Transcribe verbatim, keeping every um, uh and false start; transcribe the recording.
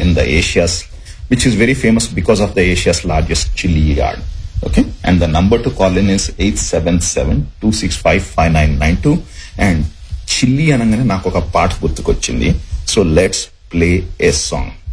in the Asia's, which is very famous because of the Asia's largest chili yard. Okay, and the number to call in is eight seven seven, two six five, five nine nine two. And chili anangane నాకు ఒక పాట గుర్తుకొచ్చింది. So let's play a song.